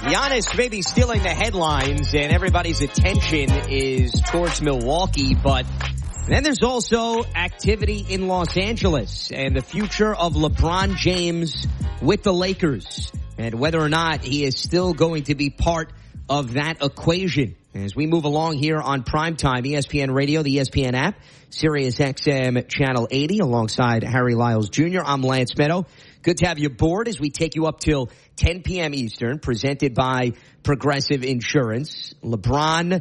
Giannis maybe stealing the headlines and everybody's attention is towards Milwaukee, but then there's also activity in Los Angeles and the future of LeBron James with the Lakers and whether or not he is still going to be part of that equation. As we move along here on Primetime, ESPN Radio, the ESPN app, Sirius XM Channel 80 alongside Harry Lyles Jr. I'm Lance Meadow. Good to have you aboard as we take you up till 10 p.m. Eastern, presented by Progressive Insurance. LeBron,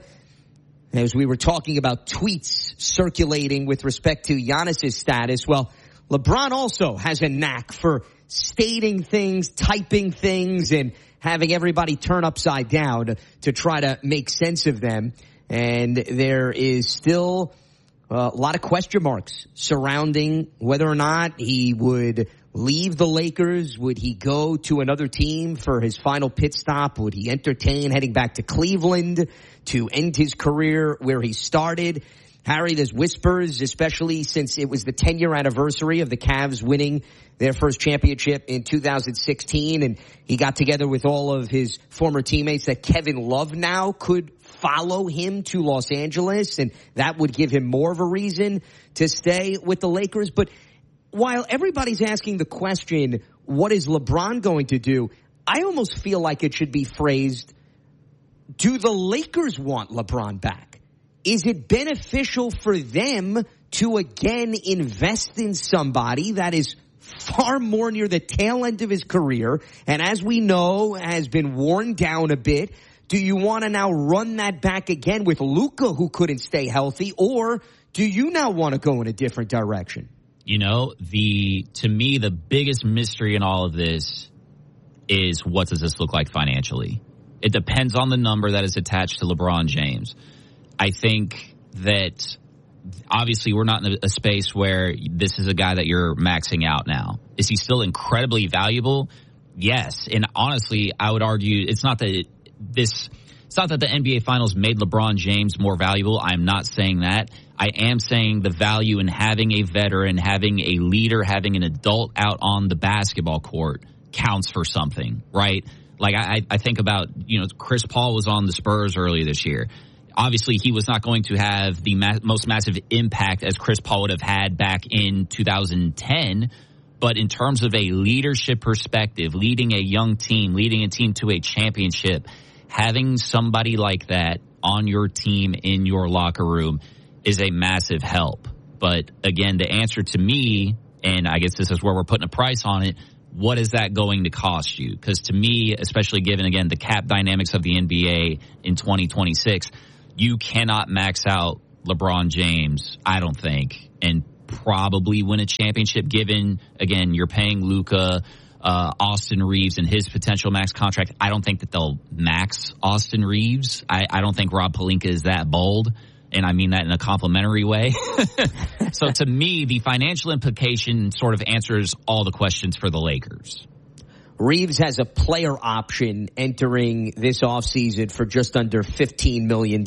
as we were talking about tweets circulating with respect to Giannis's status, well, LeBron also has a knack for stating things, typing things, and having everybody turn upside down to try to make sense of them. And there is still a lot of question marks surrounding whether or not he would leave the Lakers. Would he go to another team for his final pit stop? Would he entertain heading back to Cleveland to end his career where he started? Harry, there's whispers, especially since it was the 10-year anniversary of the Cavs winning their first championship in 2016, and he got together with all of his former teammates, that Kevin Love now could follow him to Los Angeles, and that would give him more of a reason to stay with the Lakers. But while everybody's asking the question, what is LeBron going to do? I almost feel like it should be phrased, do the Lakers want LeBron back? Is it beneficial for them to again invest in somebody that is far more near the tail end of his career and, as we know, has been worn down a bit? Do you want to now run that back again with Luka, who couldn't stay healthy, or do you now want to go in a different direction? You know, to me, the biggest mystery in all of this is, what does this look like financially? It depends on the number that is attached to LeBron James. I think that obviously we're not in a space where this is a guy that you're maxing out now. Is he still incredibly valuable? Yes. And honestly, I would argue it's not that the NBA Finals made LeBron James more valuable. I'm not saying that. I am saying the value in having a veteran, having a leader, having an adult out on the basketball court counts for something, right? Like I think about, Chris Paul was on the Spurs earlier this year. Obviously, he was not going to have the most massive impact as Chris Paul would have had back in 2010. But in terms of a leadership perspective, leading a young team, leading a team to a championship, having somebody like that on your team in your locker room is a massive help. But again, the answer to me, and I guess this is where we're putting a price on it, what is that going to cost you? Because to me, especially given, again, the cap dynamics of the NBA in 2026, you cannot max out LeBron James, I don't think, and probably win a championship, given, again, you're paying Luka, Austin Reeves and his potential max contract. I don't think that they'll max Austin Reeves. I don't think Rob Pelinka is that bold, and I mean that in a complimentary way. So to me, the financial implication sort of answers all the questions for the Lakers. Reeves has a player option entering this offseason for just under $15 million.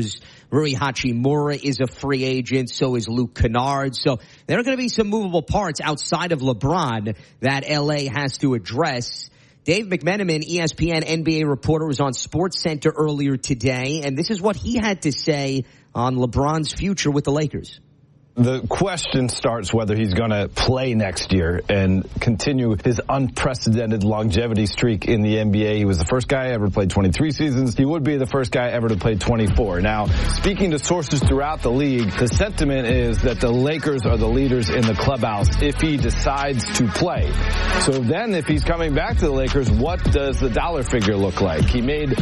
Rui Hachimura is a free agent. So is Luke Kennard. So there are going to be some movable parts outside of LeBron that LA has to address. Dave McMenamin, ESPN NBA reporter, was on SportsCenter earlier today, and this is what he had to say on LeBron's future with the Lakers. The question starts whether he's going to play next year and continue his unprecedented longevity streak in the NBA. He was the first guy ever to play 23 seasons. He would be the first guy ever to play 24. Now, speaking to sources throughout the league, the sentiment is that the Lakers are the leaders in the clubhouse if he decides to play. So then if he's coming back to the Lakers, what does the dollar figure look like? He made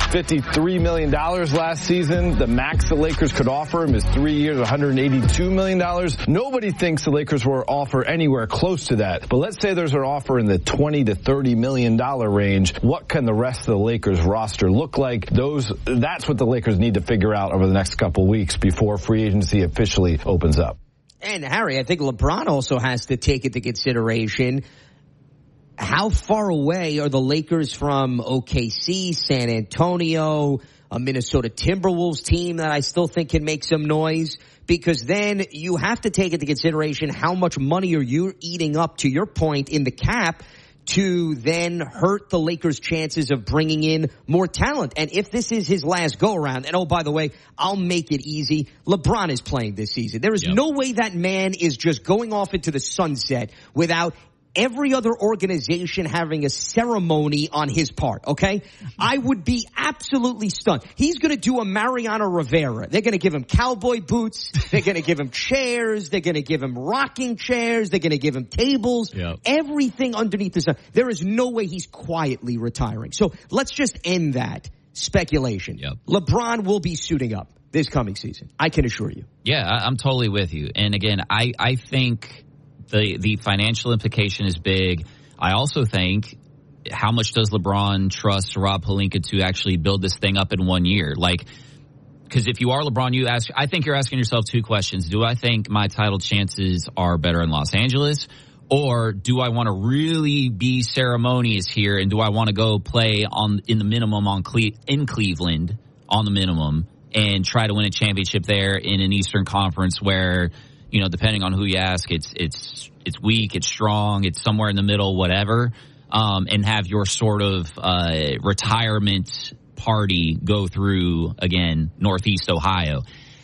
$53 million last season. The max the Lakers could offer him is 3 years, $182 million. Nobody thinks the Lakers will offer anywhere close to that. But let's say there's an offer in the $20 to $30 million range. What can the rest of the Lakers roster look like? That's what the Lakers need to figure out over the next couple weeks before free agency officially opens up. And Harry, I think LeBron also has to take into consideration how far away are the Lakers from OKC, San Antonio, a Minnesota Timberwolves team that I still think can make some noise, because then you have to take into consideration how much money are you eating up, to your point, in the cap to then hurt the Lakers' chances of bringing in more talent. And if this is his last go-around, and oh, by the way, I'll make it easy, LeBron is playing this season. There is no way that man is just going off into the sunset without every other organization having a ceremony on his part, okay? I would be absolutely stunned. He's going to do a Mariano Rivera. They're going to give him cowboy boots. They're going to give him chairs. They're going to give him rocking chairs. They're going to give him tables. Yep. Everything underneath the sun. There is no way he's quietly retiring. So let's just end that speculation. Yep. LeBron will be suiting up this coming season. I can assure you. Yeah, I'm totally with you. And again, I think the financial implication is big. I also think, how much does LeBron trust Rob Pelinka to actually build this thing up in 1 year? Like, because if you are LeBron, I think you're asking yourself two questions. Do I think my title chances are better in Los Angeles? Or do I want to really be ceremonious here, and do I want to go play in the minimum in Cleveland on the minimum and try to win a championship there in an Eastern Conference where, you know, depending on who you ask, it's weak, it's strong, it's somewhere in the middle, whatever, and have your sort of retirement party go through, again, Northeast Ohio.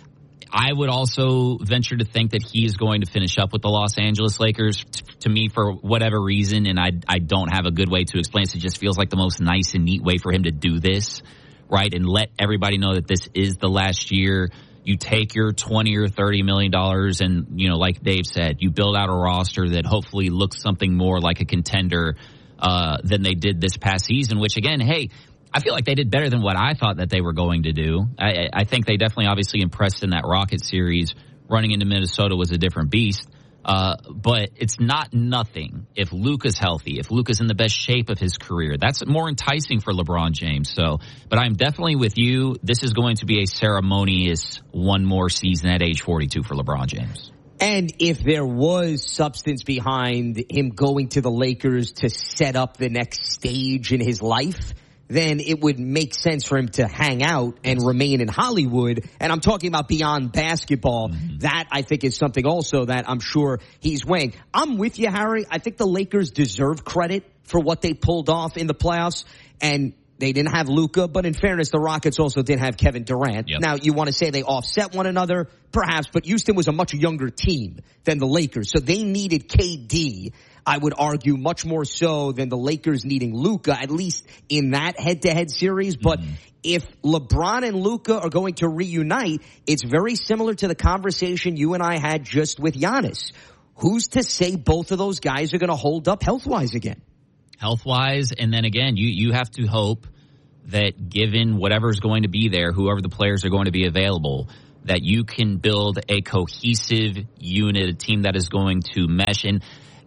I would also venture to think that he is going to finish up with the Los Angeles Lakers. To me, for whatever reason, and I don't have a good way to explain this, it just feels like the most nice and neat way for him to do this, right, and let everybody know that this is the last year. You take your $20 or $30 million and, you know, like Dave said, you build out a roster that hopefully looks something more like a contender than they did this past season, which, again, hey, I feel like they did better than what I thought that they were going to do. I think they definitely obviously impressed in that Rocket series. Running into Minnesota was a different beast. But it's not nothing if Luka's healthy, if Luka's in the best shape of his career. That's more enticing for LeBron James. But I'm definitely with you. This is going to be a ceremonious one more season at age 42 for LeBron James. And if there was substance behind him going to the Lakers to set up the next stage in his life, then it would make sense for him to hang out and remain in Hollywood. And I'm talking about beyond basketball. Mm-hmm. That, I think, is something also that I'm sure he's weighing. I'm with you, Harry. I think the Lakers deserve credit for what they pulled off in the playoffs. And they didn't have Luka, but in fairness, the Rockets also didn't have Kevin Durant. Yep. Now, you want to say they offset one another, perhaps, but Houston was a much younger team than the Lakers. So they needed KD, I would argue, much more so than the Lakers needing Luka, at least in that head-to-head series. But if LeBron and Luka are going to reunite, it's very similar to the conversation you and I had just with Giannis. Who's to say both of those guys are going to hold up health-wise again? Health-wise, and then again, you have to hope that given whatever's going to be there, whoever the players are going to be available, that you can build a cohesive unit, a team that is going to mesh. And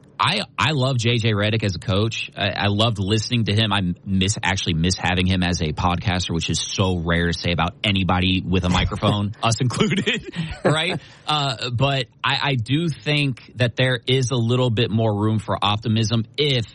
I love J.J. Redick as a coach. I loved listening to him. I miss having him as a podcaster, which is so rare to say about anybody with a microphone, us included, right? But I do think that there is a little bit more room for optimism if,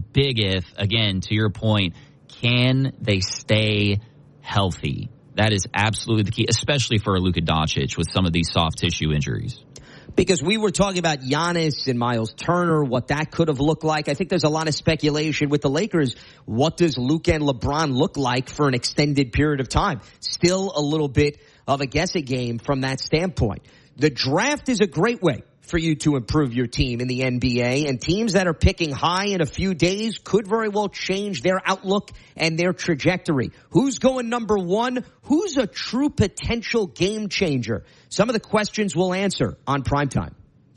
again, to your point, can they stay healthy? That is absolutely the key, especially for Luka Doncic with some of these soft tissue injuries. Because we were talking about Giannis and Miles Turner, what that could have looked like. I think there's a lot of speculation with the Lakers. What does Luka and LeBron look like for an extended period of time? Still a little bit of a guessing game from that standpoint. The draft is a great way for you to improve your team in the NBA, and teams that are picking high in a few days could very well change their outlook and their trajectory. Who's going number one? Who's a true potential game changer? Some of the questions we'll answer on Primetime.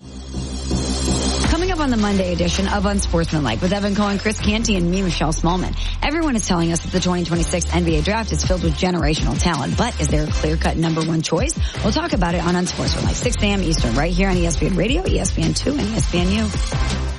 Coming up on the Monday edition of Unsportsmanlike with Evan Cohen, Chris Canty, and me, Michelle Smallman. Everyone is telling us that the 2026 NBA draft is filled with generational talent, but is there a clear-cut number one choice? We'll talk about it on Unsportsmanlike, 6 a.m. Eastern, right here on ESPN Radio, ESPN2, and ESPNU.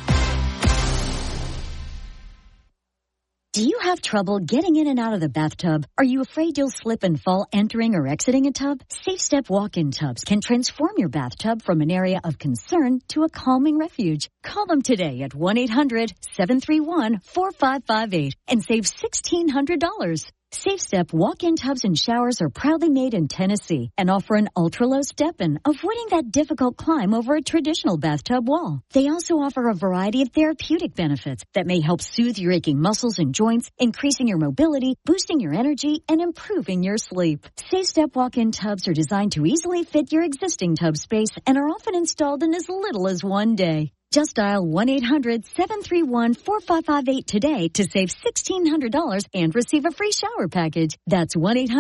Do you have trouble getting in and out of the bathtub? Are you afraid you'll slip and fall entering or exiting a tub? Safe Step walk-in tubs can transform your bathtub from an area of concern to a calming refuge. Call them today at 1-800-731-4558 and save $1,600. Safe Step walk-in tubs and showers are proudly made in Tennessee and offer an ultra-low step-in, avoiding that difficult climb over a traditional bathtub wall. They also offer a variety of therapeutic benefits that may help soothe your aching muscles and joints, increasing your mobility, boosting your energy, and improving your sleep. Safe Step walk-in tubs are designed to easily fit your existing tub space and are often installed in as little as one day. Just dial 1-800-731-4558 today to save $1,600 and receive a free shower package. That's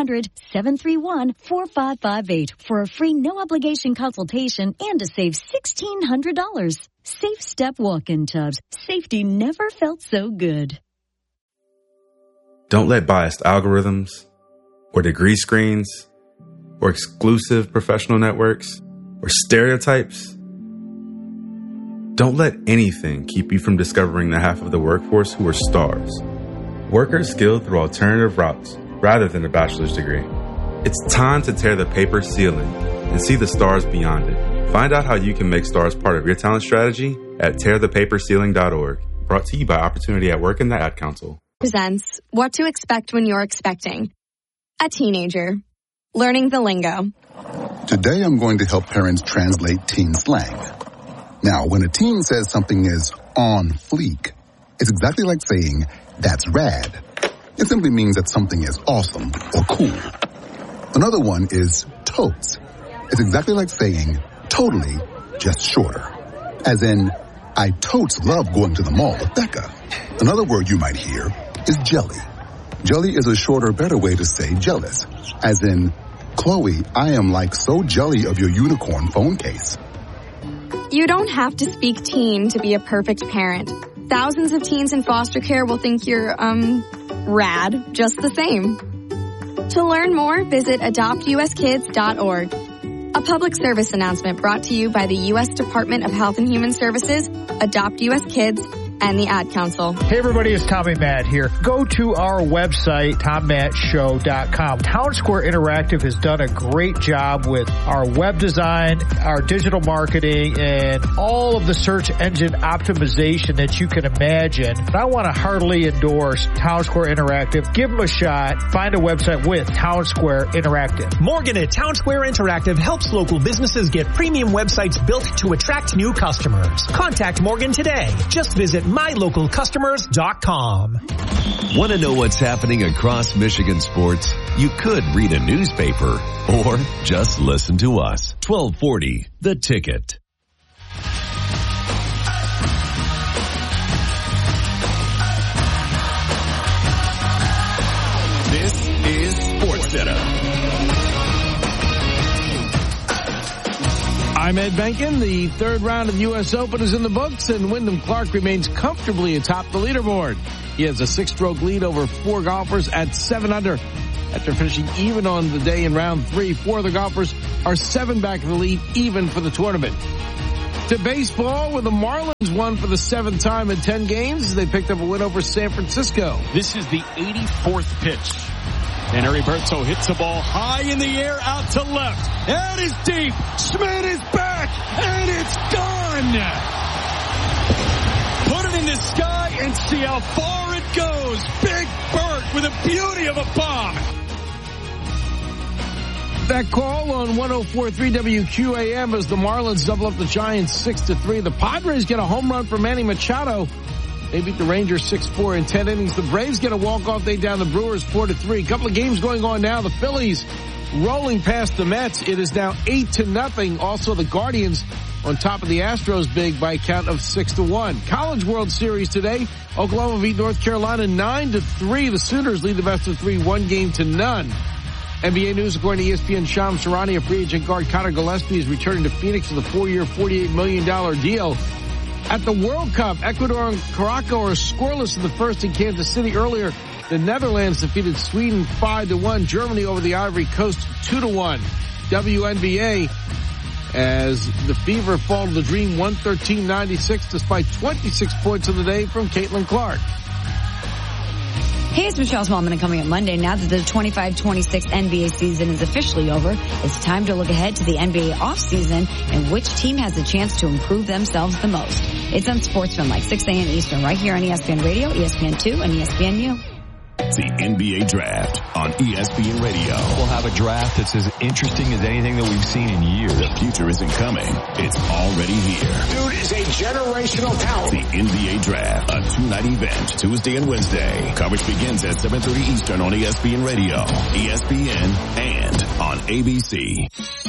1-800-731-4558 for a free no-obligation consultation and to save $1,600. Safe Step walk-in tubs. Safety never felt so good. Don't let biased algorithms or degree screens or exclusive professional networks or stereotypes. Don't let anything keep you from discovering the half of the workforce who are stars. Workers skilled through alternative routes rather than a bachelor's degree. It's time to tear the paper ceiling and see the stars beyond it. Find out how you can make stars part of your talent strategy at tearthepaperceiling.org. Brought to you by Opportunity at Work and the Ad Council. Presents What to Expect When You're Expecting. A teenager. Learning the lingo. Today I'm going to help parents translate teen slang. Now, when a teen says something is on fleek, it's exactly like saying, that's rad. It simply means that something is awesome or cool. Another one is totes. It's exactly like saying, totally, just shorter. As in, I totes love going to the mall with Becca. Another word you might hear is jelly. Jelly is a shorter, better way to say jealous. As in, Chloe, I am like so jelly of your unicorn phone case. You don't have to speak teen to be a perfect parent. Thousands of teens in foster care will think you're, rad just the same. To learn more, visit adoptuskids.org. A public service announcement brought to you by the U.S. Department of Health and Human Services, Adopt U.S. Kids, and the Ad Council. Hey everybody, it's Tommy Matt here. Go to our website, TomMattShow.com. Town Square Interactive has done a great job with our web design, our digital marketing, and all of the search engine optimization that you can imagine. And I want to heartily endorse Town Square Interactive. Give them a shot. Find a website with Town Square Interactive. Morgan at Town Square Interactive helps local businesses get premium websites built to attract new customers. Contact Morgan today. Just visit mylocalcustomers.com. Want to know what's happening across Michigan sports? You could read a newspaper or just listen to us. 1240, The Ticket. This is SportsCenter. I'm Ed Benkin. The third round of the U.S. Open is in the books, and Wyndham Clark remains comfortably atop the leaderboard. He has a 6-stroke lead over 4 golfers at 7 under. After finishing even on the day in round 3, 4 of the golfers are 7 back in the lead, even for the tournament. To baseball, where the Marlins won for the 7th time in 10 games, they picked up a win over San Francisco. This is the 84th pitch. And Heriberto hits the ball high in the air out to left. And it's deep. Schmidt is back. And it's gone. Put it in the sky and see how far it goes. Big Bert with a beauty of a bomb. That call on 104.3 WQAM as the Marlins double up the Giants 6-3. The Padres get a home run from Manny Machado. They beat the Rangers 6-4 in 10 innings. The Braves get a walk-off day down the Brewers 4-3. A couple of games going on now. The Phillies rolling past the Mets. It is now 8-0. Also, the Guardians on top of the Astros big by a count of 6-1. College World Series today. Oklahoma beat North Carolina 9-3. The Sooners lead the best of 3, 1-0. NBA news according to ESPN. Shams Charania, a free agent guard Connor Gillespie is returning to Phoenix with a 4-year, $48 million deal. At the World Cup, Ecuador and Morocco are scoreless in the first in Kansas City. Earlier, the Netherlands defeated Sweden 5-1. Germany over the Ivory Coast 2-1. WNBA, as the Fever fall to the Dream 113-96 despite 26 points in the day from Caitlin Clark. Hey, it's Michelle Smallman, and coming up Monday, now that the 25-26 NBA season is officially over, it's time to look ahead to the NBA offseason and which team has a chance to improve themselves the most. It's on Sportsman, like 6 a.m. Eastern, right here on ESPN Radio, ESPN2, and ESPNU. The NBA Draft on ESPN Radio. We'll have a draft that's as interesting as anything that we've seen in years. The future isn't coming. It's already here. Dude is a generational talent. The NBA Draft, a two-night event, Tuesday and Wednesday. Coverage begins at 7:30 Eastern on ESPN Radio, ESPN, and on ABC.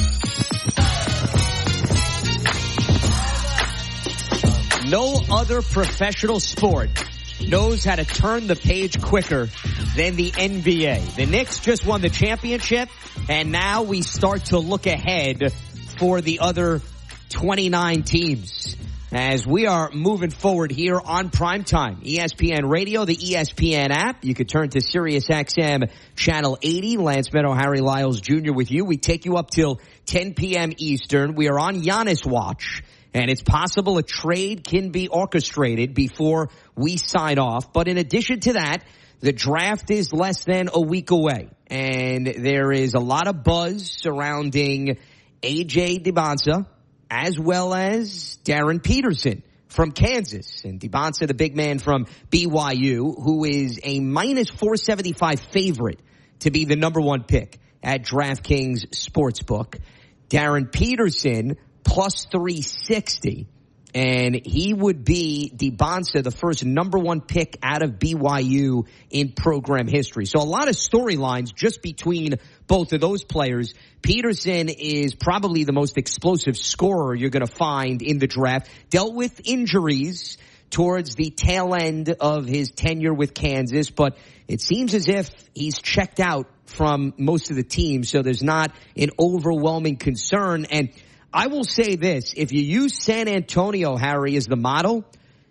No other professional sport knows how to turn the page quicker than the NBA. The Knicks just won the championship, and now we start to look ahead for the other 29 teams as we are moving forward here on Primetime. ESPN Radio, the ESPN app. You could turn to SiriusXM Channel 80. Lance Meadow, Harry Lyles Jr. with you. We take you up till 10 p.m. Eastern. We are on Giannis watch. And it's possible a trade can be orchestrated before we sign off. But in addition to that, the draft is less than a week away. And there is a lot of buzz surrounding A.J. Dibonsa as well as Darren Peterson from Kansas. And Dibonsa, the big man from BYU, who is a minus 475 favorite to be the number one pick at DraftKings Sportsbook. Darren Peterson, plus 360, and he would be Dibonsa, the first number one pick out of BYU in program history. So a lot of storylines just between both of those players. Peterson is probably the most explosive scorer you're going to find in the draft. Dealt with injuries towards the tail end of his tenure with Kansas, but it seems as if he's checked out from most of the teams, so there's not an overwhelming concern. And I will say this, if you use San Antonio, Harry, as the model,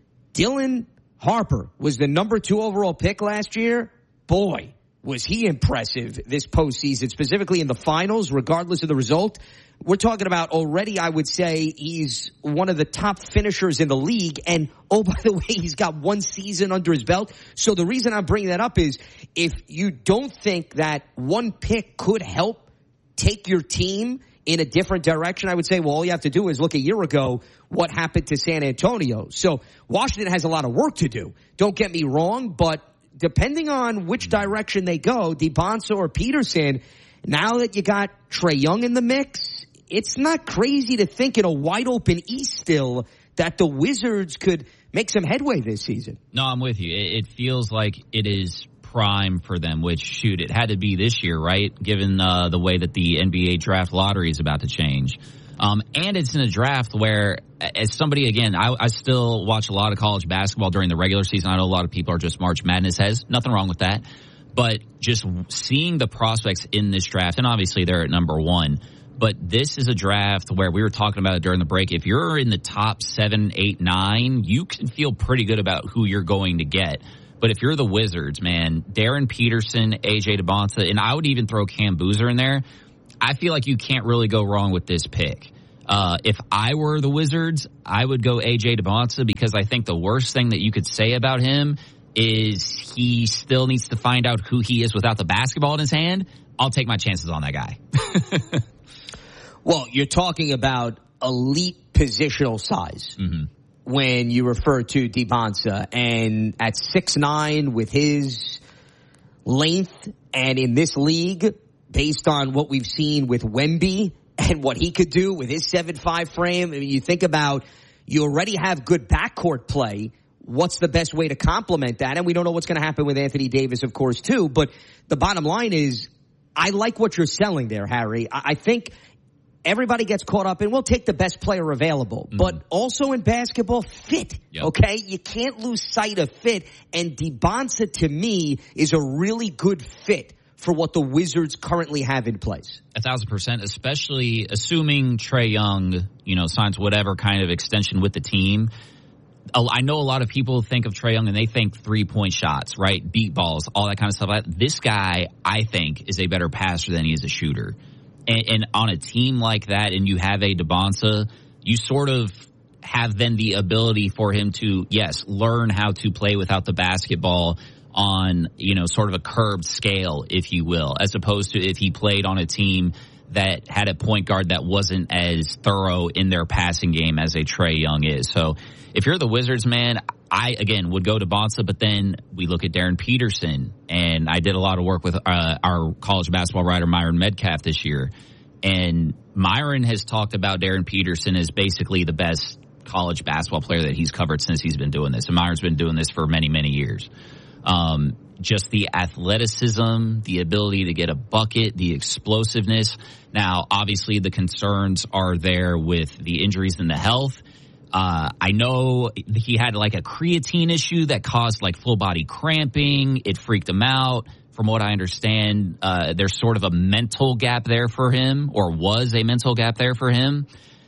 Dylan Harper was the number 2 overall pick last year. Boy, was he impressive this postseason, specifically in the finals, regardless of the result. We're talking about already, I would say, he's one of the top finishers in the league. And, oh, by the way, he's got one season under his belt. So the reason I'm bringing that up is if you don't think that one pick could help take your team in a different direction, I would say, well, all you have to do is look a year ago what happened to San Antonio. So Washington has a lot of work to do. Don't get me wrong, but depending on which direction they go, Dibonsa or Peterson, now that you got Trae Young in the mix, it's not crazy to think in a wide open East still that the Wizards could make some headway this season. No, I'm with you. It feels like it is prime for them, which, shoot, it had to be this year, right? Given the way that the NBA draft lottery is about to change. And it's in a draft where, as somebody, again, I still watch a lot of college basketball during the regular season. I know a lot of people are just March Madness heads. Nothing wrong with that. But just seeing the prospects in this draft, and obviously they're at number 1, but this is a draft where we were talking about it during the break. If you're in the top 7, 8, 9, you can feel pretty good about who you're going to get. But if you're the Wizards, man, Darren Peterson, A.J. Dibonsa, and I would even throw Cam Boozer in there, I feel like you can't really go wrong with this pick. If I were the Wizards, I would go A.J. Dibonsa because I think the worst thing that you could say about him is he still needs to find out who he is without the basketball in his hand. I'll take my chances on that guy. Well, you're talking about elite positional size. Mm-hmm. When you refer to Dibonsa, and at 6'9", with his length, and in this league, based on what we've seen with Wemby and what he could do with his 7'5" frame, I mean, you think about, you already have good backcourt play. What's the best way to complement that? And we don't know what's going to happen with Anthony Davis, of course, too. But the bottom line is, I like what you're selling there, Harry. I think everybody gets caught up in, we'll take the best player available. But also in basketball, fit, okay? You can't lose sight of fit. And Dibonsa, to me, is a really good fit for what the Wizards currently have in place. 1,000%, especially assuming Trae Young, signs whatever kind of extension with the team. I know a lot of people think of Trae Young and they think 3-point shots, right? Beat balls, all that kind of stuff. This guy, I think, is a better passer than he is a shooter. And on a team like that, and you have a Dibonsa, you sort of have then the ability for him to, yes, learn how to play without the basketball on, sort of a curbed scale, if you will, as opposed to if he played on a team that had a point guard that wasn't as thorough in their passing game as a Trae Young is. So if you're the Wizards, man, I, again, would go to Bonsa, but then we look at Darren Peterson, and I did a lot of work with our college basketball writer, Myron Medcalf, this year. And Myron has talked about Darren Peterson as basically the best college basketball player that he's covered since he's been doing this. And Myron's been doing this for many, many years. Just the athleticism, the ability to get a bucket, the explosiveness. Now, obviously, the concerns are there with the injuries and the health. I know he had like a creatine issue that caused like full body cramping. It freaked him out. From what I understand, there's sort of a mental gap there for him, or was a mental gap there for him.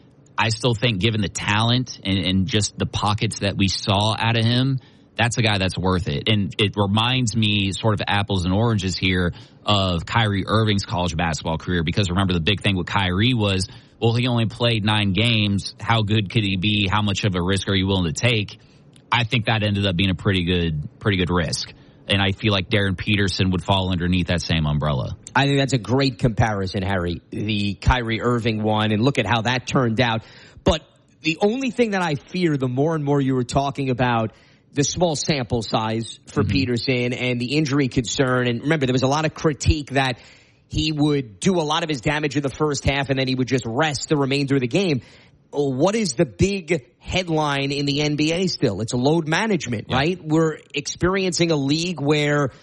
I still think, given the talent and just the pockets that we saw out of him, that's a guy that's worth it. And it reminds me, sort of apples and oranges here, of Kyrie Irving's college basketball career. Because remember, the big thing with Kyrie was, well, he only played 9 games. How good could he be? How much of a risk are you willing to take? I think that ended up being a pretty good risk. And I feel like Darren Peterson would fall underneath that same umbrella. I think that's a great comparison, Harry, the Kyrie Irving one, and look at how that turned out. But the only thing that I fear, the more and more you were talking about the small sample size for Peterson and the injury concern, and remember, there was a lot of critique that he would do a lot of his damage in the first half and then he would just rest the remainder of the game. What is the big headline in the NBA still? It's load management, right? We're experiencing a league where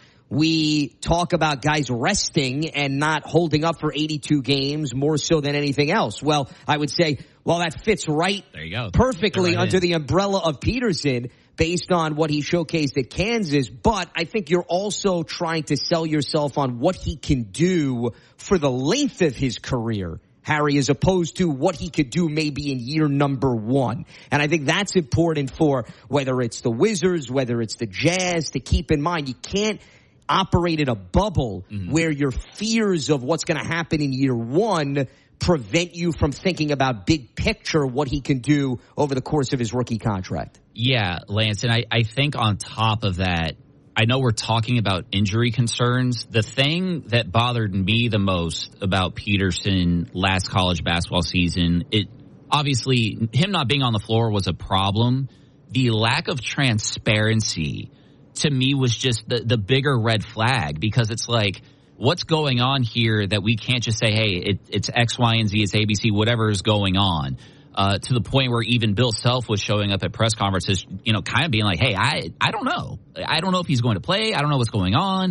we talk about guys resting and not holding up for 82 games more so than anything else. Well, I would say, well, that fits right perfectly under the umbrella of Peterson based on what he showcased at Kansas. But I think you're also trying to sell yourself on what he can do for the length of his career, Harry, as opposed to what he could do maybe in year number 1. And I think that's important for whether it's the Wizards, whether it's the Jazz, to keep in mind. You can't operate in a bubble where your fears of what's going to happen in year 1 prevent you from thinking about big picture, what he can do over the course of his rookie contract. Yeah, Lance, and I think on top of that, I know we're talking about injury concerns. The thing that bothered me the most about Peterson last college basketball season, obviously him not being on the floor was a problem. The lack of transparency to me was just the bigger red flag, because it's like, what's going on here that we can't just say, hey, it's X, Y, and Z, it's ABC, whatever is going on. To the point where even Bill Self was showing up at press conferences, kind of being like, hey, I don't know. I don't know if he's going to play. I don't know what's going on.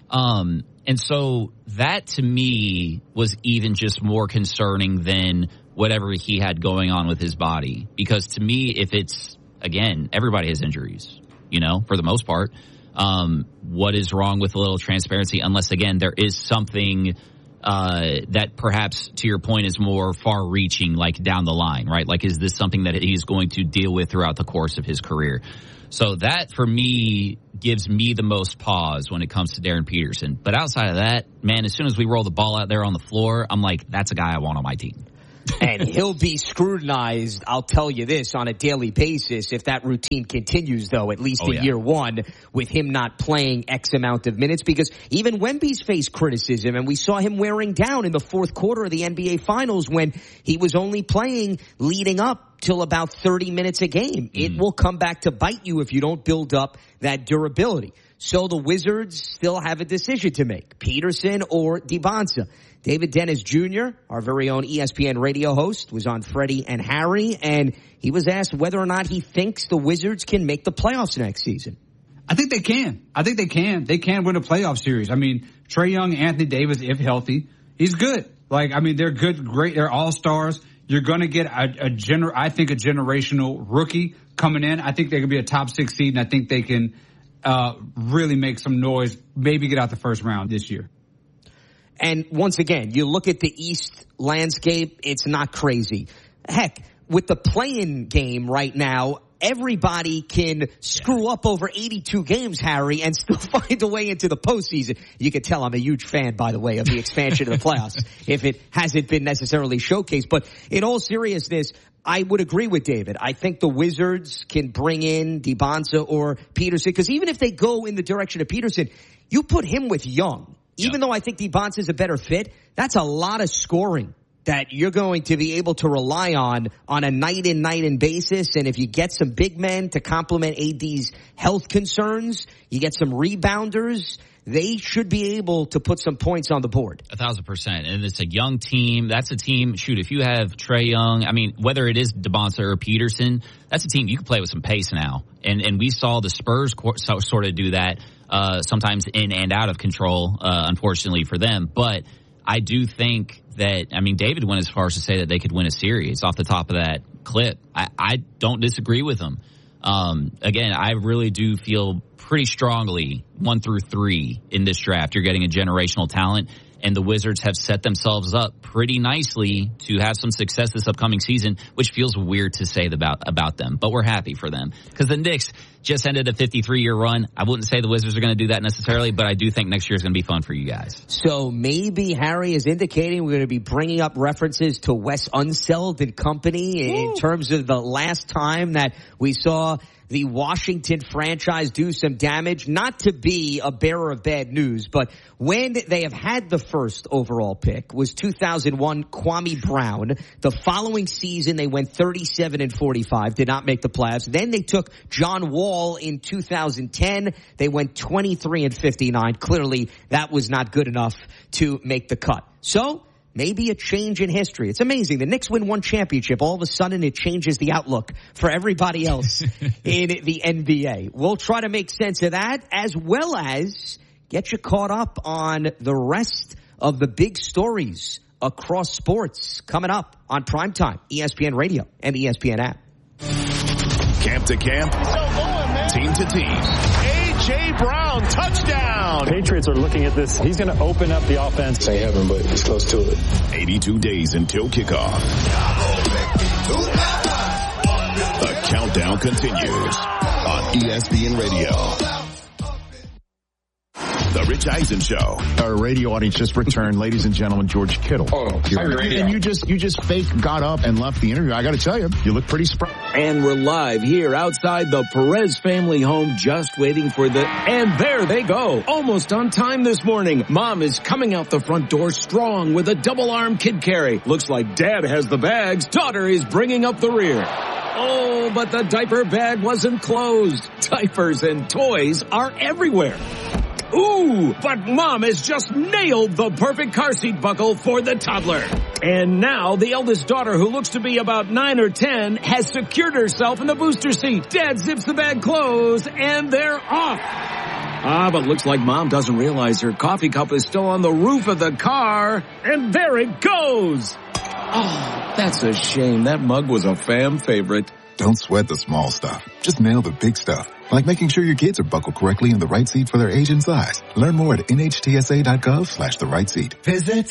And so that to me was even just more concerning than whatever he had going on with his body. Because to me, if it's, again, everybody has injuries, for the most part. What is wrong with a little transparency, unless, again, there is something that perhaps, to your point, is more far-reaching, like down the line, right? Like, is this something that he's going to deal with throughout the course of his career? So that, for me, gives me the most pause when it comes to Darren Peterson. But outside of that, man, as soon as we roll the ball out there on the floor, I'm like, that's a guy I want on my team. And he'll be scrutinized, I'll tell you this, on a daily basis if that routine continues, though, at least in year 1, with him not playing X amount of minutes. Because even Wemby's faced criticism, and we saw him wearing down in the fourth quarter of the NBA Finals when he was only playing leading up till about 30 minutes a game. It will come back to bite you if you don't build up that durability. So the Wizards still have a decision to make, Peterson or DiBonsa. David Dennis Jr., our very own ESPN radio host, was on Freddie and Harry, and he was asked whether or not he thinks the Wizards can make the playoffs next season. I think they can. They can win a playoff series. I mean, Trae Young, Anthony Davis, if healthy, he's good. They're good, great. They're all-stars. You're going to get a generational rookie coming in. I think they could be a top 6 seed, and I think they can really make some noise, maybe get out the first round this year. And once again, you look at the East landscape, it's not crazy. Heck, with the play-in game right now, everybody can screw up over 82 games, Harry, and still find a way into the postseason. You can tell I'm a huge fan, by the way, of the expansion of the playoffs, if it hasn't been necessarily showcased. But in all seriousness, I would agree with David. I think the Wizards can bring in DiBonsa or Peterson, because even if they go in the direction of Peterson, you put him with Young. Even though I think DiBonsa is a better fit, that's a lot of scoring that you're going to be able to rely on a night in basis. And if you get some big men to complement AD's health concerns, you get some rebounders, they should be able to put some points on the board. 1,000%. And it's a young team. That's a team. Shoot, if you have Trae Young, I mean, whether it is DeBonsa or Peterson, that's a team you can play with some pace now. And we saw the Spurs sort of do that, sometimes in and out of control, unfortunately for them. But I do think that, I mean, David went as far as to say that they could win a series off the top of that clip. I don't disagree with him. Again, I really do feel pretty strongly 1 through 3 in this draft. You're getting a generational talent, and the Wizards have set themselves up pretty nicely to have some success this upcoming season, which feels weird to say about them, but we're happy for them because the Knicks just ended a 53-year run. I wouldn't say the Wizards are going to do that necessarily, but I do think next year is going to be fun for you guys. So maybe Harry is indicating we're going to be bringing up references to Wes Unseld and company in terms of the last time that we saw the Washington franchise do some damage. Not to be a bearer of bad news, but when they have had the first overall pick was 2001, Kwame Brown. The following season, they went 37-45, did not make the playoffs. Then they took John Wall in 2010. They went 23-59. Clearly, that was not good enough to make the cut. So maybe a change in history. It's amazing. The Knicks win one championship. All of a sudden, it changes the outlook for everybody else in the NBA. We'll try to make sense of that, as well as get you caught up on the rest of the big stories across sports coming up on Primetime, ESPN Radio and the ESPN app. Camp to camp, team to team. A.J. Brown, touchdown. Patriots are looking at this. He's going to open up the offense. Ain't heaven, but it's close to it. 82 days until kickoff. The countdown continues on ESPN Radio. The Rich Eisen Show. Our radio audience just returned, ladies and gentlemen, George Kittle. And you just fake got up and left the interview. I got to tell you, you look pretty spry. And we're live here outside the Perez family home, just waiting for and there they go. Almost on time this morning. Mom is coming out the front door strong with a double arm kid carry. Looks like dad has the bags. Daughter is bringing up the rear. Oh, but the diaper bag wasn't closed. Diapers and toys are everywhere. Ooh, but Mom has just nailed the perfect car seat buckle for the toddler. And now the eldest daughter, who looks to be about 9 or 10, has secured herself in the booster seat. Dad zips the bag closed, and they're off. But looks like Mom doesn't realize her coffee cup is still on the roof of the car. And there it goes. Oh, that's a shame. That mug was a fan favorite. Don't sweat the small stuff. Just nail the big stuff. Like making sure your kids are buckled correctly in the right seat for their age and size. Learn more at nhtsa.gov/the right seat. Visit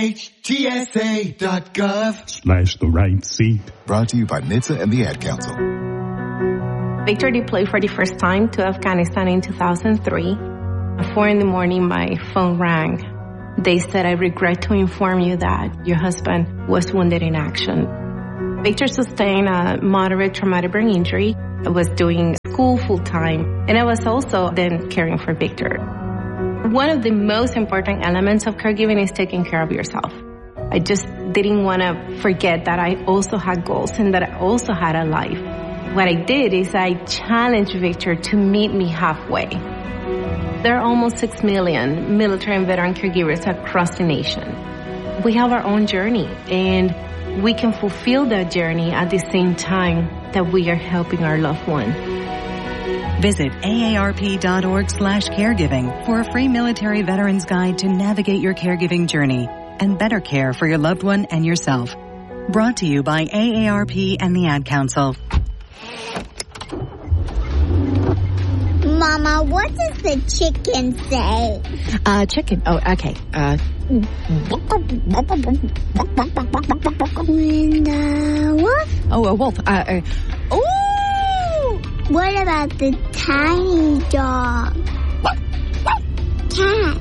nhtsa.gov/the right seat. Brought to you by NHTSA and the Ad Council. Victor deployed for the first time to Afghanistan in 2003. At 4 a.m, my phone rang. They said, "I regret to inform you that your husband was wounded in action." Victor sustained a moderate traumatic brain injury. I was doing school full-time, and I was also then caring for Victor. One of the most important elements of caregiving is taking care of yourself. I just didn't want to forget that I also had goals and that I also had a life. What I did is I challenged Victor to meet me halfway. There are almost 6 million military and veteran caregivers across the nation. We have our own journey, and we can fulfill that journey at the same time that we are helping our loved one. Visit aarp.org/caregiving for a free military veterans guide to navigate your caregiving journey and better care for your loved one and yourself. Brought to you by AARP and the Ad Council. Mama, what does the chicken say? Chicken. Oh, okay. And wolf? Oh, a wolf. Ooh! What about the tiny dog? Cat.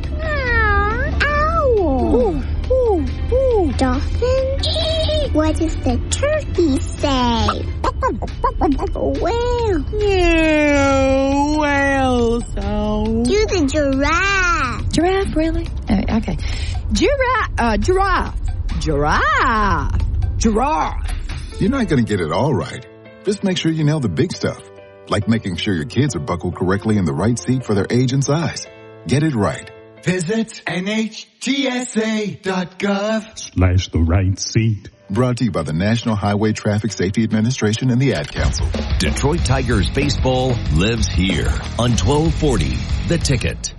Owl. Dolphin? What does the turkey say? Whale. Yeah, whale sound. Do the giraffe. Giraffe, really? Okay. Giraffe. Giraffe. Giraffe. You're not going to get it all right. Just make sure you nail the big stuff, like making sure your kids are buckled correctly in the right seat for their age and size. Get it right. Visit NHTSA.gov/ the right seat. Brought to you by the National Highway Traffic Safety Administration and the Ad Council. Detroit Tigers baseball lives here on 1240 The Ticket.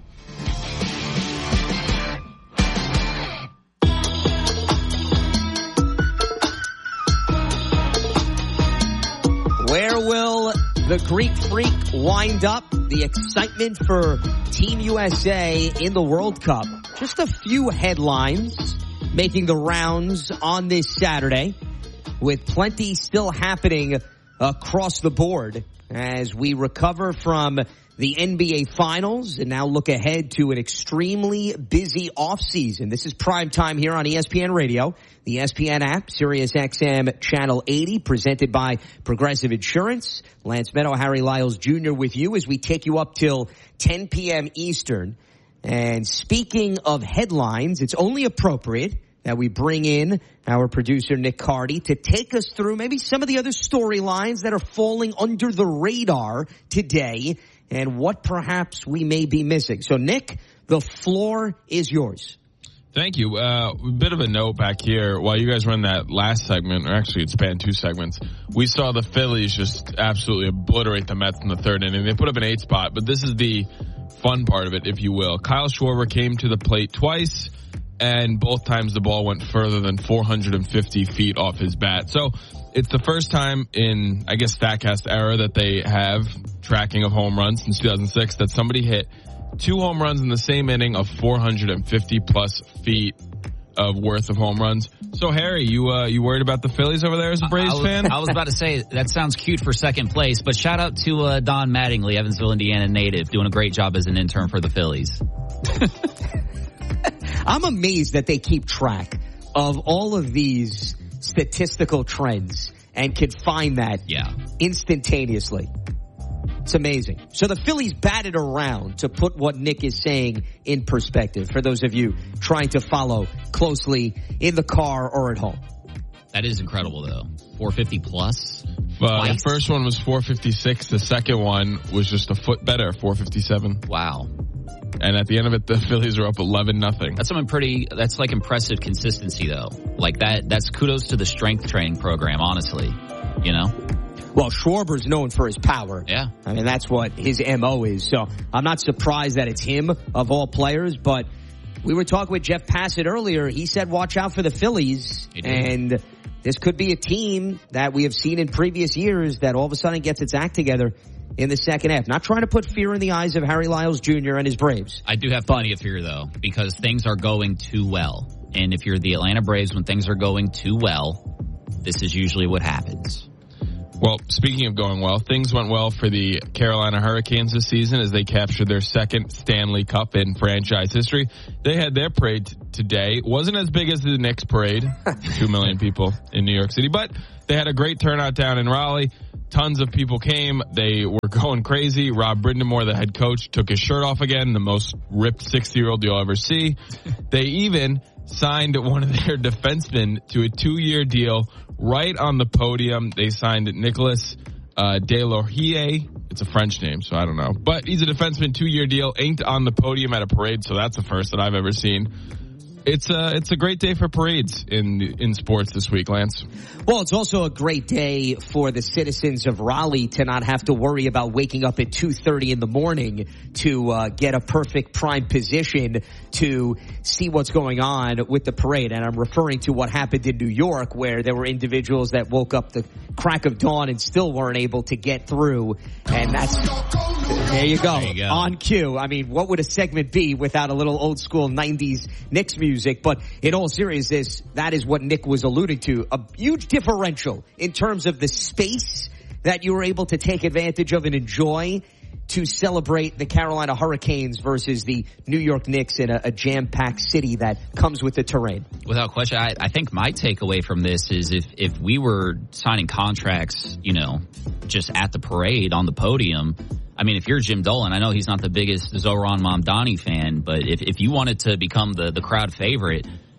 Where will the Greek Freak wind up? The excitement for Team USA in the World Cup. Just a few headlines making the rounds on this Saturday, with plenty still happening across the board as we recover from the NBA Finals and now look ahead to an extremely busy offseason. This is prime time here on ESPN Radio, the ESPN app, Sirius XM Channel 80, presented by Progressive Insurance. Lance Meadow, Harry Lyles Jr. with you as we take you up till 10 p.m. Eastern. And speaking of headlines, it's only appropriate that we bring in our producer, Nick Cardy, to take us through maybe some of the other storylines that are falling under the radar today and what perhaps we may be missing. So, Nick, the floor is yours. Thank you. A bit of a note back here. While you guys run that last segment, or actually it spanned 2 segments, we saw the Phillies just absolutely obliterate the Mets in the 3rd inning. They put up an 8 spot, but this is the fun part of it, if you will. Kyle Schwarber came to the plate twice, and both times the ball went further than 450 feet off his bat. So it's the first time in, I guess, StatCast era that they have tracking of home runs since 2006 that somebody hit 2 home runs in the same inning of 450 plus feet of worth of home runs. So, Harry, you worried about the Phillies over there as a Braves fan? I was about to say, that sounds cute for second place, but shout out to Don Mattingly, Evansville, Indiana native, doing a great job as an intern for the Phillies. I'm amazed that they keep track of all of these statistical trends and can find that instantaneously. It's amazing. So the Phillies batted around to put what Nick is saying in perspective for those of you trying to follow closely in the car or at home. That is incredible, though. 450 plus? The first one was 456. The second one was just a foot better, 457. Wow. And at the end of it, the Phillies are up 11-0. That's like impressive consistency, though. Like that's kudos to the strength training program, honestly. You know? Well, Schwarber's known for his power. Yeah. I mean, that's what his MO is. So I'm not surprised that it's him of all players, but we were talking with Jeff Passett earlier. He said, watch out for the Phillies. And this could be a team that we have seen in previous years that all of a sudden gets its act together in the second half. Not trying to put fear in the eyes of Harry Lyles Jr. and his Braves. I do have plenty of fear, though, because things are going too well. And if you're the Atlanta Braves, when things are going too well, this is usually what happens. Well, speaking of going well, things went well for the Carolina Hurricanes this season as they captured their second Stanley Cup in franchise history. They had their parade today. It wasn't as big as the Knicks parade, 2 million people in New York City, but they had a great turnout down in Raleigh. Tons of people came. They were going crazy. Rob Brindamore, the head coach, took his shirt off again, the most ripped 60-year-old you'll ever see. They even signed one of their defensemen to a 2-year deal right on the podium. They signed Nicolas Deslauriers. It's a French name, so I don't know. But he's a defenseman, 2-year deal, inked on the podium at a parade, so that's the first that I've ever seen. It's a great day for parades in sports this week, Lance. Well, it's also a great day for the citizens of Raleigh to not have to worry about waking up at 2:30 in the morning to get a perfect prime position to see what's going on with the parade. And I'm referring to what happened in New York, where there were individuals that woke up the crack of dawn and still weren't able to get through. And that's there you go. On cue. I mean, what would a segment be without a little old school 90s Knicks music? But in all seriousness, that is what Nick was alluding to. A huge differential in terms of the space that you were able to take advantage of and enjoy to celebrate the Carolina Hurricanes versus the New York Knicks in a jam-packed city that comes with the terrain. Without question, I think my takeaway from this is if we were signing contracts, just at the parade on the podium, I mean, if you're Jim Dolan, I know he's not the biggest Zoran Mamdani fan, but if you wanted to become the crowd favorite,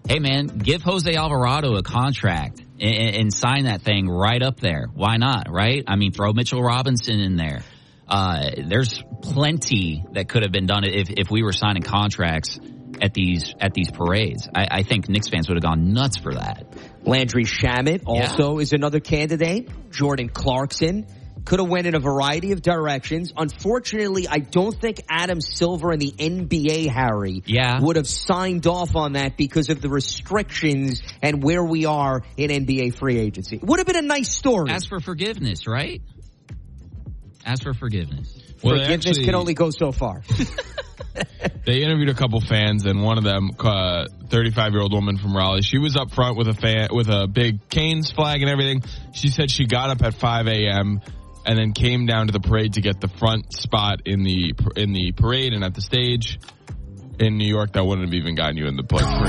hey, man, give Jose Alvarado a contract and sign that thing right up there. Why not, right? I mean, throw Mitchell Robinson in there. There's plenty that could have been done if we were signing contracts at these parades. I think Knicks fans would have gone nuts for that. Landry Shamet also is another candidate. Jordan Clarkson could have went in a variety of directions. Unfortunately, I don't think Adam Silver and the NBA, Harry, would have signed off on that because of the restrictions and where we are in NBA free agency. Would have been a nice story. Ask for forgiveness, right? Ask for forgiveness. Well, forgiveness can only go so far. They interviewed a couple fans, and one of them, 35-year-old woman from Raleigh, she was up front with a big Canes flag and everything. She said she got up at 5 a.m. and then came down to the parade to get the front spot in the parade and at the stage. In New York, that wouldn't have even gotten you in the parade.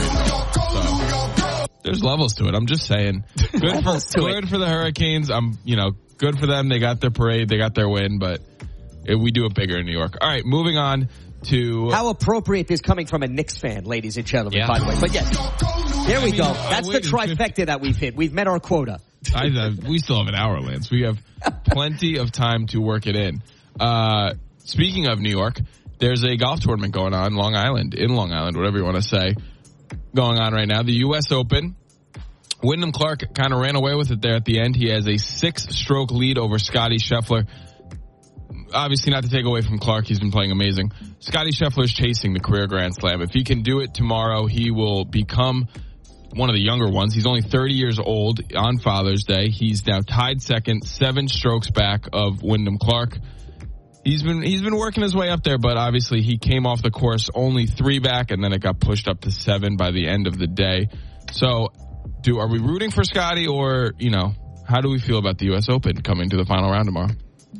So there's levels to it. I'm just saying. Good for the Hurricanes. Good for them. They got their parade. They got their win, but we do it bigger in New York. All right, moving on to... How appropriate this coming from a Knicks fan, ladies and gentlemen, by the way. But yes, there we go. That's the trifecta that we've hit. We've met our quota. We still have an hour, Lance. We have plenty of time to work it in. Speaking of New York, there's a golf tournament going on in Long Island, whatever you want to say, going on right now. The U.S. Open. Wyndham Clark kind of ran away with it there at the end. He has a 6-stroke lead over Scottie Scheffler. Obviously, not to take away from Clark. He's been playing amazing. Scottie Scheffler's chasing the career Grand Slam. If he can do it tomorrow, he will become one of the younger ones. He's only 30 years old on Father's Day. He's now tied second, 7 strokes back of Wyndham Clark. He's been working his way up there, but obviously he came off the course only 3 back, and then it got pushed up to 7 by the end of the day. So, are we rooting for Scottie, or, how do we feel about the U.S. Open coming to the final round tomorrow?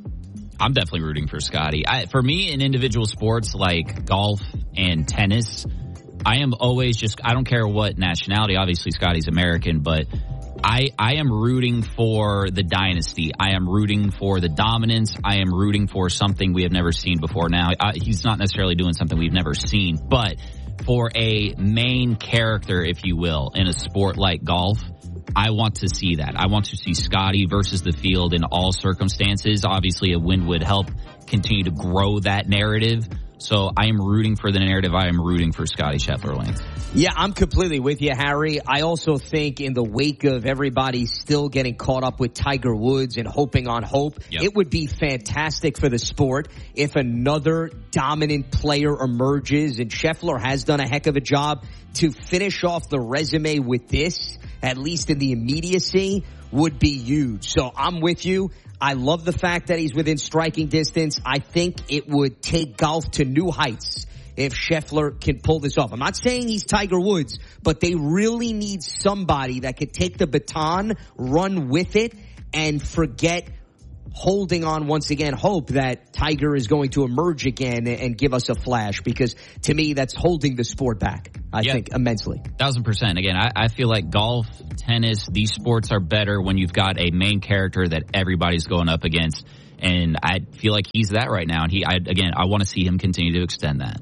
I'm definitely rooting for Scottie. For me, in individual sports like golf and tennis, I am always I don't care what nationality. Obviously, Scottie's American, but I am rooting for the dynasty. I am rooting for the dominance. I am rooting for something we have never seen before. Now, he's not necessarily doing something we've never seen, but for a main character, if you will, in a sport like golf, I want to see that. I want to see Scottie versus the field in all circumstances. Obviously, a win would help continue to grow that narrative. So I am rooting for the narrative. I am rooting for Scottie Scheffler, Lane. Yeah, I'm completely with you, Harry. I also think in the wake of everybody still getting caught up with Tiger Woods and hoping on hope, it would be fantastic for the sport if another dominant player emerges, and Scheffler has done a heck of a job to finish off the resume with this, at least in the immediacy, would be huge. So I'm with you. I love the fact that he's within striking distance. I think it would take golf to new heights if Scheffler can pull this off. I'm not saying he's Tiger Woods, but they really need somebody that could take the baton, run with it, and forget holding on once again hope that Tiger is going to emerge again and give us a flash, because to me that's holding the sport back, I think, immensely. 1000%. Again, I feel like golf, tennis, these sports are better when you've got a main character that everybody's going up against, and I feel like he's that right now, and I want to see him continue to extend that.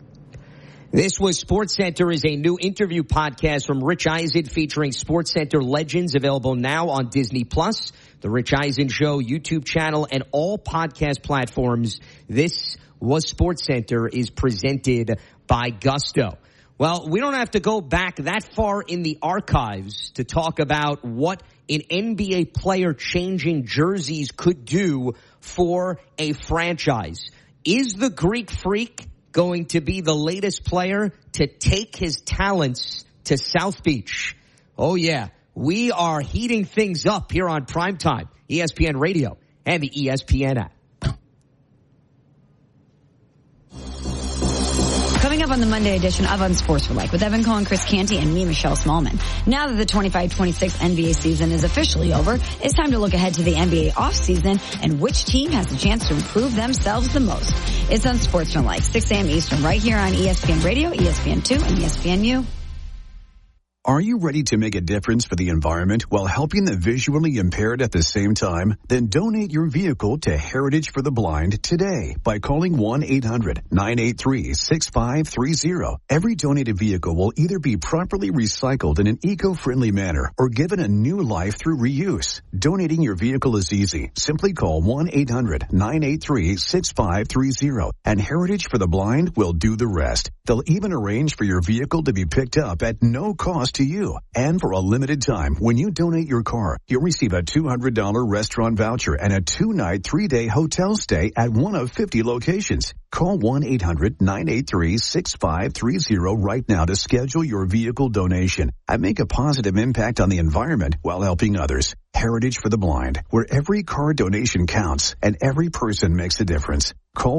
This was SportsCenter is a new interview podcast from Rich Eisen featuring SportsCenter legends, available now on Disney+, the Rich Eisen Show YouTube channel, and all podcast platforms. This was SportsCenter is presented by Gusto. Well, we don't have to go back that far in the archives to talk about what an NBA player changing jerseys could do for a franchise. Is the Greek Freak going to be the latest player to take his talents to South Beach? Oh, yeah. We are heating things up here on Primetime, ESPN Radio, and the ESPN app. Coming up on the Monday edition of Unsportsmanlike with Evan Cohen, Chris Canty, and me, Michelle Smallman. Now that the 25-26 NBA season is officially over, it's time to look ahead to the NBA offseason and which team has a chance to improve themselves the most. It's Unsportsmanlike, 6 a.m. Eastern, right here on ESPN Radio, ESPN2, and ESPNU. Are you ready to make a difference for the environment while helping the visually impaired at the same time? Then donate your vehicle to Heritage for the Blind today by calling 1-800-983-6530. Every donated vehicle will either be properly recycled in an eco-friendly manner or given a new life through reuse. Donating your vehicle is easy. Simply call 1-800-983-6530 and Heritage for the Blind will do the rest. They'll even arrange for your vehicle to be picked up at no cost to you. And for a limited time, when you donate your car, you'll receive a $200 restaurant voucher and a 2-night, 3-day hotel stay at one of 50 locations. Call 1-800-983-6530 right now to schedule your vehicle donation and make a positive impact on the environment while helping others. Heritage for the Blind, where every car donation counts and every person makes a difference. Call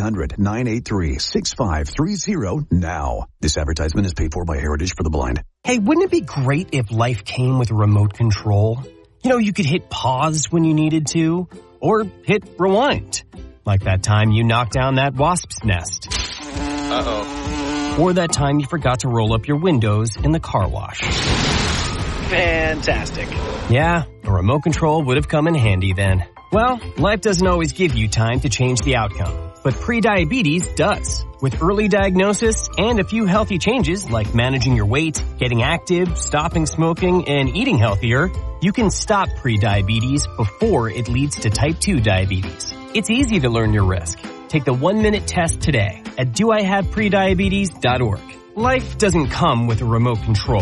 1-800-983-6530 now. This advertisement is paid for by Heritage for the Blind. Hey, wouldn't it be great if life came with a remote control? You know, you could hit pause when you needed to, or hit rewind. Like that time you knocked down that wasp's nest. Uh-oh. Or that time you forgot to roll up your windows in the car wash. Fantastic. Yeah, a remote control would have come in handy then. Well, life doesn't always give you time to change the outcome, but prediabetes does. With early diagnosis and a few healthy changes like managing your weight, getting active, stopping smoking, and eating healthier, you can stop prediabetes before it leads to type 2 diabetes. It's easy to learn your risk. Take the 1-minute test today at doihaveprediabetes.org. Life doesn't come with a remote control.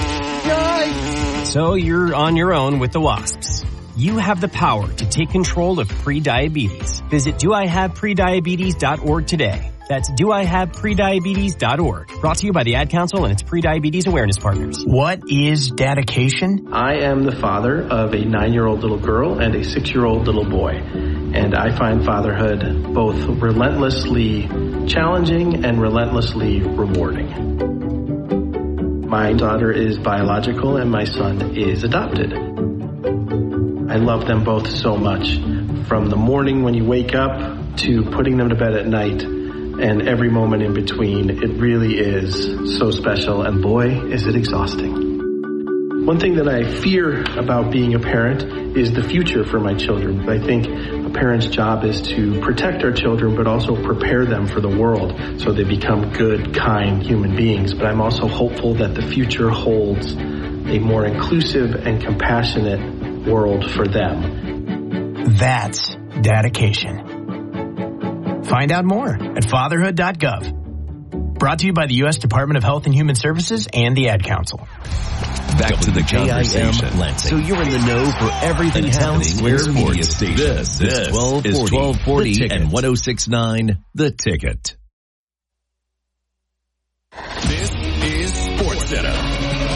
So you're on your own with the wasps. You have the power to take control of prediabetes. Visit doihaveprediabetes.org today. That's doihaveprediabetes.org. Brought to you by the Ad Council and its Prediabetes Awareness Partners. What is dedication? I am the father of a 9-year-old little girl and a 6-year-old little boy. And I find fatherhood both relentlessly challenging and relentlessly rewarding. My daughter is biological and my son is adopted. I love them both so much. From the morning when you wake up to putting them to bed at night and every moment in between, it really is so special. And boy, is it exhausting. One thing that I fear about being a parent is the future for my children. I think a parent's job is to protect our children, but also prepare them for the world so they become good, kind human beings. But I'm also hopeful that the future holds a more inclusive and compassionate world for them. That's dedication. Find out more at fatherhood.gov. Brought to you by the U.S. Department of Health and Human Services and the Ad Council. Back to the conversation. So you're in the know for everything happening in sports. This is 1240 and 106.9 The Ticket. This is SportsCenter.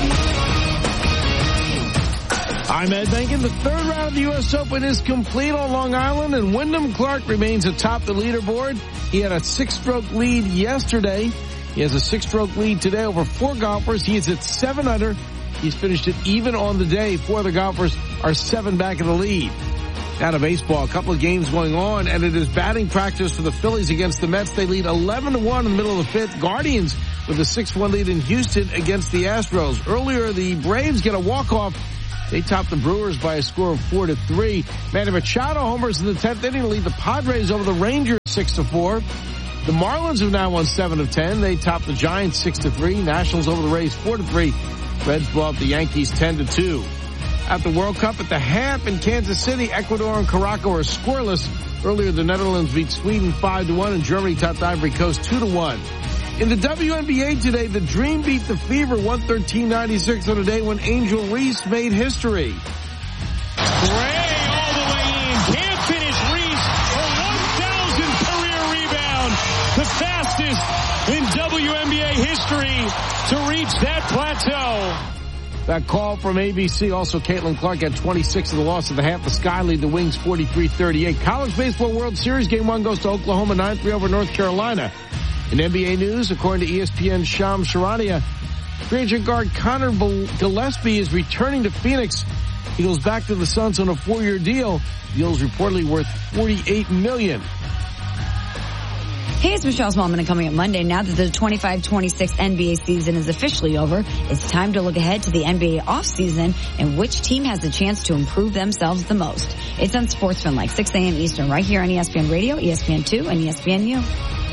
I'm Ed Benkin. The third round of the U.S. Open is complete on Long Island, and Wyndham Clark remains atop the leaderboard. He had a 6-stroke lead yesterday. He has a 6-stroke lead today over 4 golfers. He is at 7 under. He's finished it even on the day. 4 other golfers are 7 back in the lead. Now to baseball, a couple of games going on, and it is batting practice for the Phillies against the Mets. They lead 11-1 in the middle of the 5th. Guardians with a 6-1 lead in Houston against the Astros. Earlier, the Braves get a walk-off. They topped the Brewers by a score of 4-3. Manny Machado homers in the 10th inning to lead the Padres over the Rangers 6-4. The Marlins have now won 7 of 10. They topped the Giants 6-3. Nationals over the Rays 4-3. Reds blow up the Yankees 10-2. At the World Cup at the half in Kansas City, Ecuador and Morocco are scoreless. Earlier, the Netherlands beat Sweden 5-1 and Germany topped Ivory Coast 2-1. In the WNBA today, the Dream beat the Fever 113-96 on a day when Angel Reese made history. Gray all the way in. Can't finish. Reese, her 1,000th career rebound. The fastest in WNBA history to reach that plateau. That call from ABC. Also, Caitlin Clark had 26 in the loss of the half. The Sky lead the Wings 43-38. College Baseball World Series Game 1 goes to Oklahoma 9-3 over North Carolina. In NBA news, according to ESPN's Shams Charania, free agent guard Connor Gillespie is returning to Phoenix. He goes back to the Suns on a 4-year deal. The deal is reportedly worth $48 million. Hey, it's Michelle Smallman, and coming up Monday, now that the 25-26 NBA season is officially over, it's time to look ahead to the NBA offseason and which team has the chance to improve themselves the most. It's on Sportsman, like 6 a.m. Eastern, right here on ESPN Radio, ESPN2, and ESPNU.